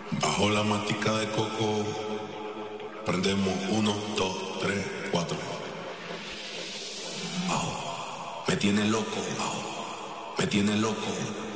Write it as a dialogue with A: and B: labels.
A: Bajo la matica de coco, prendemos 1, 2, 3, 4. Me tiene loco, me tiene loco.